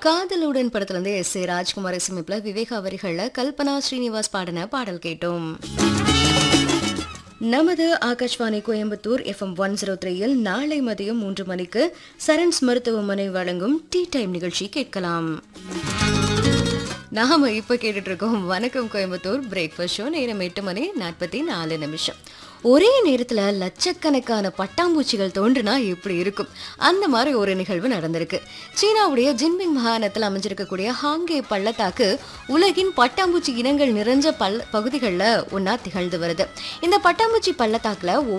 காதலுடன் படத்துல இருந்து எஸ்.ஏ. ராஜ்குமார் இசையமைப்புல விவேகா வரிகள்ல கல்பனா ஸ்ரீனிவாஸ் பாடின பாடல் கேட்டோம். நமது ஆகாஷ்வாணி கோயம்புத்தூர் FM 103ல் நாளை மதியம் 3 மணிக்கு சரண்ஸ் மருத்துவமனை வழங்கும் டீ டைம் நிகழ்ச்சி கேட்கலாம். நாம இப்ப கேட்டுட்டு இருக்கோம் வணக்கம் கோயம்புத்தூர் பிரேக்ஃபாஸ்ட் ஷோ. நேரம் 8:44. ஒரே நேரத்துல லட்சக்கணக்கான பட்டாம்பூச்சிகள் தோன்றுனா எப்படி இருக்கும்? அந்த மாதிரி ஒரு நிகழ்வு நடந்திருக்கு. சீனாவுடைய ஜின்பிங் மாகாணத்தில் அமைஞ்சிருக்கக்கூடிய ஹாங்கே பள்ளத்தாக்கு உலகின் பட்டாம்பூச்சி இனங்கள் நிறைஞ்ச பகுதிகளில் ஒன்னா திகழ்ந்து வருது. இந்த பட்டாம்பூச்சி பள்ளத்தாக்குல